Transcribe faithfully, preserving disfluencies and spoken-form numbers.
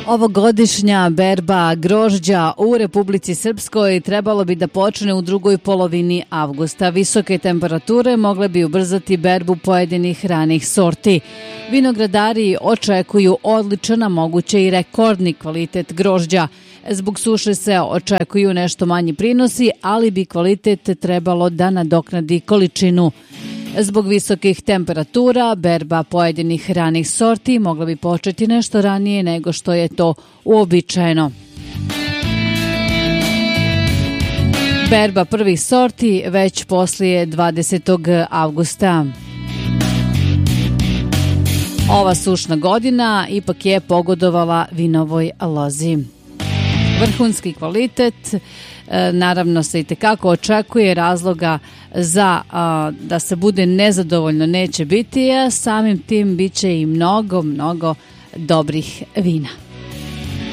Ovogodišnja berba grožđa u Republici Srpskoj trebalo bi da počne u drugoj polovini avgusta. Visoke temperature mogle bi ubrzati berbu pojedinih ranih sorti. Vinogradari očekuju odličan, a moguće i rekordni kvalitet grožđa. Zbog suše se očekuju nešto manji prinosi, ali bi kvalitet trebalo da nadoknadi količinu. Zbog visokih temperatura, berba pojedinih ranih sorti mogla bi početi nešto ranije nego što je to uobičajeno. Berba prvih sorti već poslije dvadesetog avgusta. Ova sušna godina ipak je pogodovala vinovoj lozi. Vrhunski kvalitet, naravno se i tekako očekuje, razloga za a, da se bude nezadovoljno neće biti, a samim tim bit će i mnogo, mnogo dobrih vina.